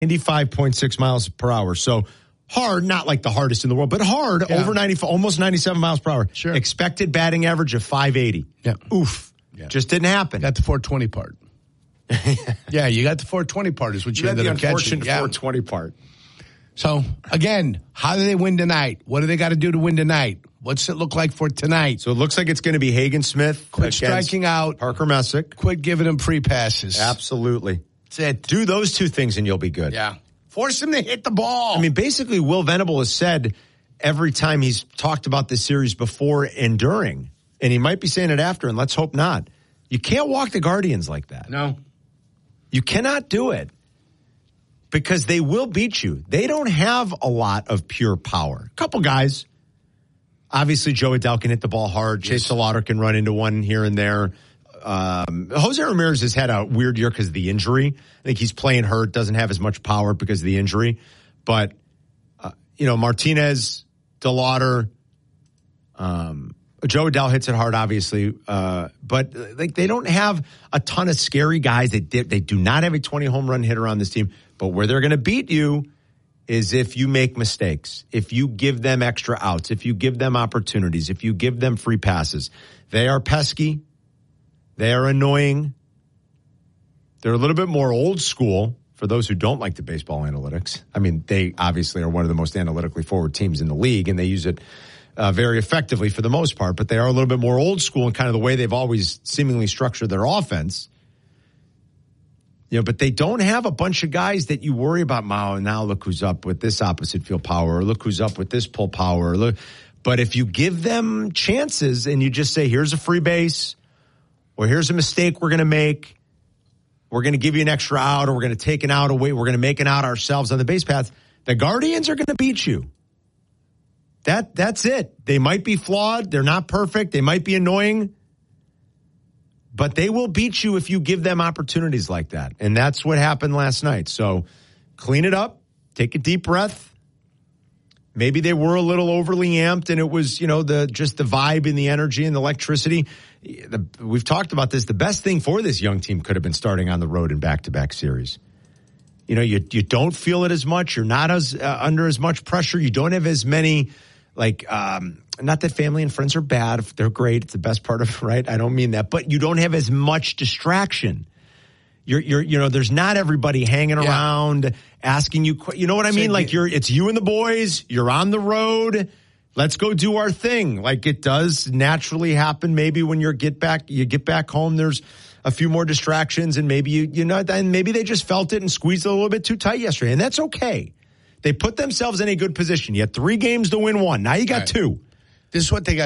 95.6 miles per hour. So hard, not like the hardest in the world, but hard, over 90, almost 97 miles per hour. Sure. Expected batting average of 580. Yeah. Oof. Yeah. Just didn't happen. Got the 420 part. Yeah, you got the 420 part is what you ended up catching. Unfortunate 420 part. So, again, how do they win tonight? What do they got to do to win tonight? What's it look like for tonight? So it looks like it's going to be Hagen Smith. Quit striking out. Parker Messick. Quit giving him free passes. Absolutely. That's it. Do those two things and you'll be good. Yeah. Force him to hit the ball. I mean, basically, Will Venable has said every time he's talked about this series before and during, and he might be saying it after, and let's hope not. You can't walk the Guardians like that. No. You cannot do it because they will beat you. They don't have a lot of pure power. A couple guys. Obviously, Joe Adell can hit the ball hard. Chase DeLauder can run into one here and there. Jose Ramirez has had a weird year because of the injury. I think he's playing hurt, doesn't have as much power because of the injury. But, Martinez, DeLauder, Joe Adell hits it hard, obviously. But they don't have a ton of scary guys. They do not have a 20 home run hitter on this team. But where they're going to beat you is if you make mistakes, if you give them extra outs, if you give them opportunities, if you give them free passes. They are pesky. They are annoying. They're a little bit more old school for those who don't like the baseball analytics. I mean, they obviously are one of the most analytically forward teams in the league, and they use it very effectively for the most part, but they are a little bit more old school in kind of the way they've always seemingly structured their offense. But they don't have a bunch of guys that you worry about. Now look who's up with this opposite field power, or look who's up with this pull power. But if you give them chances and you just say, here's a free base, or here's a mistake we're going to make, we're going to give you an extra out, or we're going to take an out away, we're going to make an out ourselves on the base path, the Guardians are going to beat you. That's it. They might be flawed. They're not perfect. They might be annoying. But they will beat you if you give them opportunities like that. And that's what happened last night. So clean it up. Take a deep breath. Maybe they were a little overly amped, and it was, just the vibe and the energy and the electricity. We've talked about this. The best thing for this young team could have been starting on the road in back-to-back series. You don't feel it as much. You're not under as much pressure. You don't have as many, not that family and friends are bad. They're great. It's the best part of, right? I don't mean that. But you don't have as much distraction. There's not everybody hanging around asking you, you know what I mean? It's you and the boys. You're on the road. Let's go do our thing. Like it does naturally happen. Maybe when you get back home, there's a few more distractions, and maybe and maybe they just felt it and squeezed it a little bit too tight yesterday, and that's okay. They put themselves in a good position. You had 3 games to win 1. Now you got 2. This is what they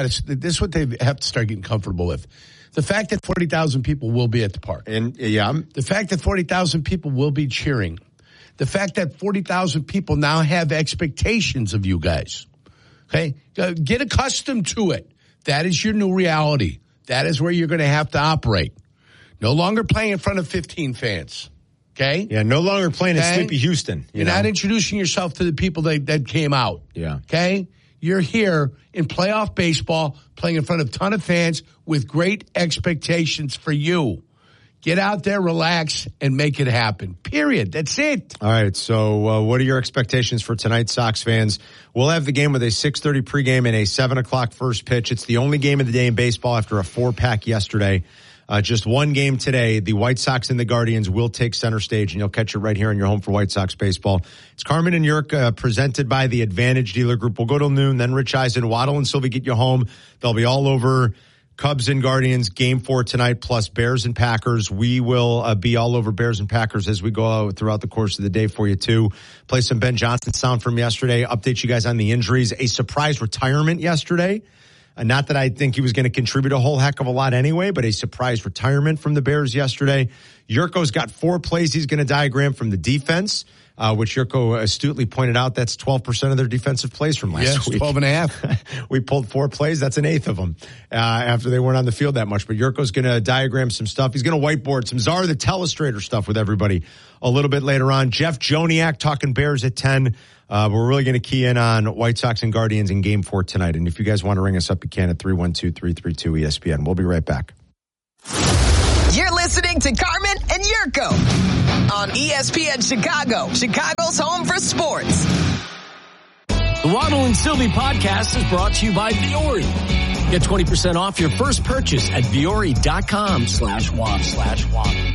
have to start getting comfortable with. The fact that 40,000 people will be at the park. And the fact that 40,000 people will be cheering. The fact that 40,000 people now have expectations of you guys. Okay? Get accustomed to it. That is your new reality. That is where you're going to have to operate. No longer playing in front of 15 fans. Okay? Yeah, no longer playing at Sleepy Houston. You're not introducing yourself to the people that came out. Yeah. Okay? You're here in playoff baseball, playing in front of a ton of fans with great expectations for you. Get out there, relax, and make it happen. Period. That's it. All right. So what are your expectations for tonight, Sox fans? We'll have the game with a 6:30 pregame and a 7 o'clock first pitch. It's the only game of the day in baseball after a 4-pack yesterday. Just one game today. The White Sox and the Guardians will take center stage, and you'll catch it right here on your home for White Sox baseball. It's Carmen and Yerk, presented by the Advantage Dealer Group. We'll go till noon, then Rich Eisen, Waddle, and Sylvie get you home. They'll be all over Cubs and Guardians, game 4 tonight, plus Bears and Packers. We will be all over Bears and Packers as we go throughout the course of the day for you, too. Play some Ben Johnson sound from yesterday. Update you guys on the injuries. A surprise retirement yesterday. Not that I think he was going to contribute a whole heck of a lot anyway, but a surprise retirement from the Bears yesterday. Yurko's got 4 plays he's going to diagram from the defense, which Yurko astutely pointed out. That's 12% of their defensive plays from last week. 12.5. We pulled 4 plays. That's an eighth of them after they weren't on the field that much. But Yurko's going to diagram some stuff. He's going to whiteboard some Czar the Telestrator stuff with everybody a little bit later on. Jeff Joniak talking Bears at 10. We're really going to key in on White Sox and Guardians in game 4 tonight. And if you guys want to ring us up, you can at 312-332-ESPN. We'll be right back. You're listening to Carmen and Yurko on ESPN Chicago, Chicago's home for sports. The Waddle and Sylvie podcast is brought to you by Viore. Get 20% off your first purchase at Viore.com/waddle/waddle.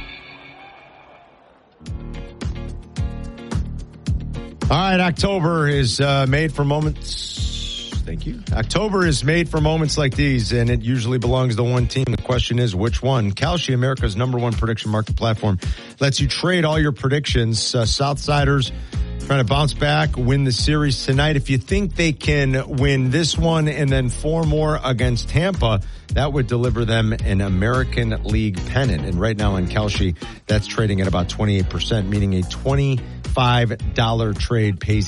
All right, October is made for moments. Thank you. October is made for moments like these, and it usually belongs to one team. The question is, which one? Kalshi, America's #1 prediction market platform, lets you trade all your predictions. Southsiders trying to bounce back, win the series tonight. If you think they can win this one and then 4 more against Tampa, that would deliver them an American League pennant. And right now on Kalshi, that's trading at about 28%, meaning a $25 trade pays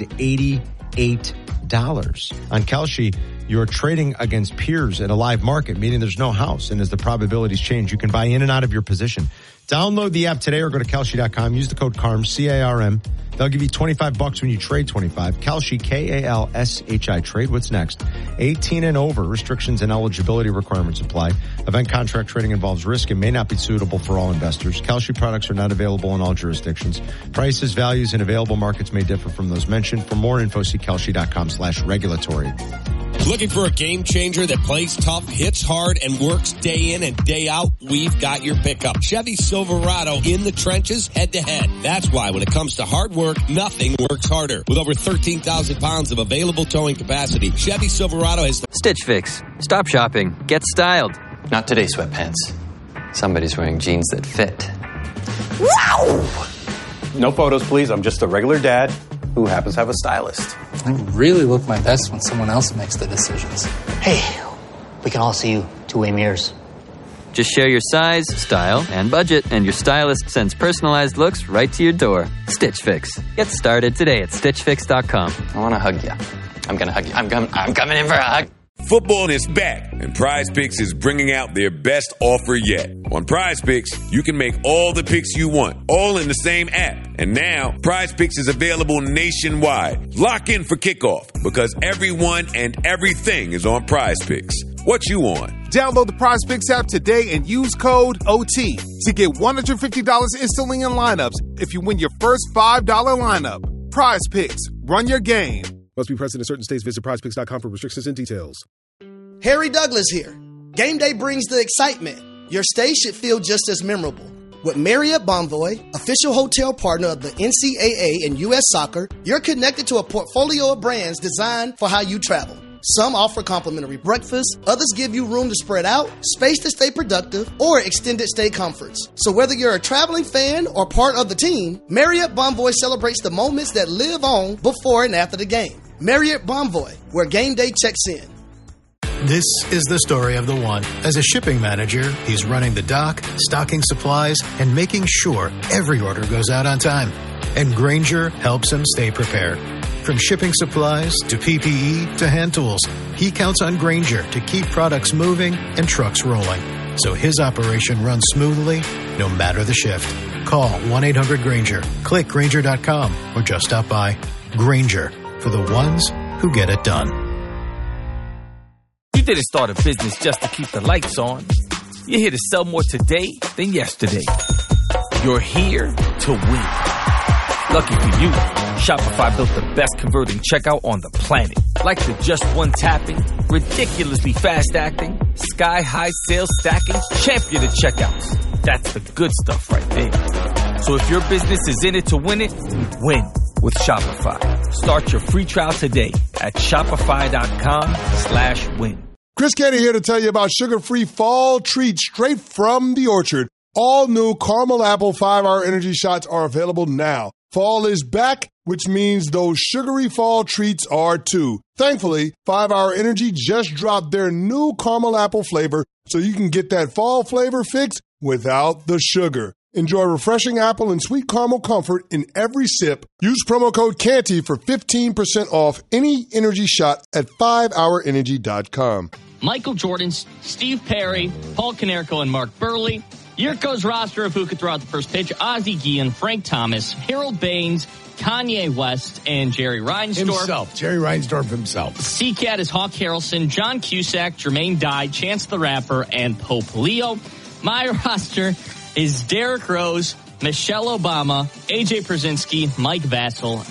$88. On Kalshi, you're trading against peers at a live market, meaning there's no house. And as the probabilities change, you can buy in and out of your position. Download the app today or go to Kalshi.com. Use the code CARM, C-A-R-M. They'll give you $25 when you trade 25. Kalshi, K-A-L-S-H-I. Trade. What's next? 18 and over. Restrictions and eligibility requirements apply. Event contract trading involves risk and may not be suitable for all investors. Kalshi products are not available in all jurisdictions. Prices, values, and available markets may differ from those mentioned. For more info, see Kalshi.com/regulatory. Looking for a game changer that plays tough, hits hard, and works day in and day out? We've got your pickup. Chevy Silverado in the trenches, head-to-head. That's why when it comes to hard work, nothing works harder. With over 13,000 pounds of available towing capacity, Chevy Silverado has... Stitch Fix. Stop shopping. Get styled. Not today, sweatpants. Somebody's wearing jeans that fit. Wow! No photos, please. I'm just a regular dad who happens to have a stylist. I really look my best when someone else makes the decisions. Hey, we can all see you two-way mirrors. Just share your size, style, and budget, and your stylist sends personalized looks right to your door. Stitch Fix. Get started today at StitchFix.com. I want to hug you. I'm going to hug you. I'm coming in for a hug. Football is back, and Prize Picks is bringing out their best offer yet. On Prize Picks, you can make all the picks you want, all in the same app. And now, Prize Picks is available nationwide. Lock in for kickoff, because everyone and everything is on Prize Picks. What you on? Download the Prize Picks app today and use code OT to get $150 instantly in lineups if you win your first $5 lineup. Prize Picks. Run your game. Must be present in certain states. Visit prizepicks.com for restrictions and details. Harry Douglas here. Game day brings the excitement. Your stay should feel just as memorable. With Marriott Bonvoy, official hotel partner of the NCAA and U.S. Soccer, you're connected to a portfolio of brands designed for how you travel. Some offer complimentary breakfast, others give you room to spread out, space to stay productive, or extended stay comforts. So whether you're a traveling fan or part of the team, Marriott Bonvoy celebrates the moments that live on before and after the game. Marriott Bonvoy, where game day checks in. This is the story of the one. As a shipping manager, he's running the dock, stocking supplies, and making sure every order goes out on time. And Grainger helps him stay prepared. From shipping supplies to PPE to hand tools, he counts on Grainger to keep products moving and trucks rolling. So his operation runs smoothly, no matter the shift. Call 1-800-GRAINGER, click Grainger.com, or just stop by. Grainger, for the ones who get it done. You didn't start a business just to keep the lights on. You're here to sell more today than yesterday. You're here to win. Lucky for you, Shopify built the best converting checkout on the planet. Like the just one tapping, ridiculously fast acting, sky-high sales stacking, champion of checkouts. That's the good stuff right there. So if your business is in it to win it, win with Shopify. Start your free trial today at shopify.com/win. Chris Canty here to tell you about sugar-free fall treats straight from the orchard. All new caramel apple 5-hour energy shots are available now. Fall is back, which means those sugary fall treats are too. Thankfully, 5-hour energy just dropped their new caramel apple flavor so you can get that fall flavor fix without the sugar. Enjoy refreshing apple and sweet caramel comfort in every sip. Use promo code CANTY for 15% off any energy shot at 5hourenergy.com. Michael Jordan, Steve Perry, Paul Konerko, and Mark Burley. Yurko's roster of who could throw out the first pitch: Ozzie Guillen, Frank Thomas, Harold Baines, Kanye West, and Jerry Reinsdorf. Jerry Reinsdorf himself. Seacat is Hawk Harrelson, John Cusack, Jermaine Dye, Chance the Rapper, and Pope Leo. My roster is Derrick Rose, Michelle Obama, AJ Brzezinski, Mike Vassell,